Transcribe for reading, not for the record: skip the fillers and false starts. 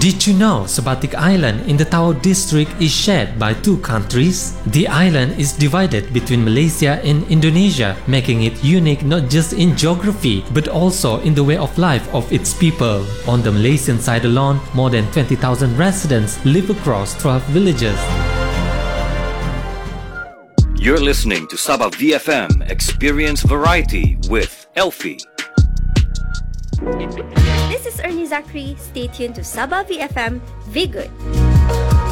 Did you know Sabatik Island in the Tawau district is shared by two countries? The island is divided between Malaysia and Indonesia, making it unique not just in geography but also in the way of life of its people. On the Malaysian side alone, more than 20,000 residents live across 12 villages. You're listening to Sabah VFM Experience Variety with Elfie. This is Ernie Zachary. Stay tuned to Sabah VFM. Be good.